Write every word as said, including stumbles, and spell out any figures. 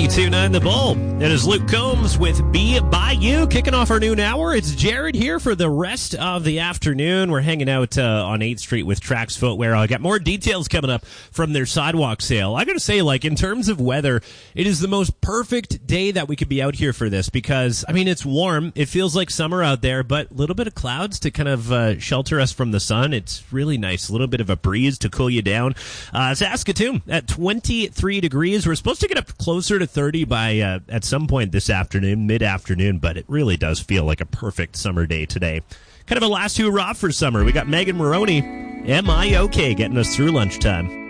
ninety-two point nine The Bull. It is Luke Combs with Be By You, kicking off our noon hour. It's Jared here for the rest of the afternoon. We're hanging out uh, on eighth Street with Trax Footwear. I got more details coming up from their sidewalk sale. I got to say, like, in terms of weather, it is the most perfect day that we could be out here for this because, I mean, it's warm. It feels like summer out there, but a little bit of clouds to kind of uh, shelter us from the sun. It's really nice. A little bit of a breeze to cool you down. Uh, Saskatoon at twenty-three degrees. We're supposed to get up closer to thirty by uh, at some point this afternoon, mid-afternoon, but it really does feel like a perfect summer day today. Kind of a last hurrah for summer. We got Megan Maroney, M I O K, getting us through lunchtime.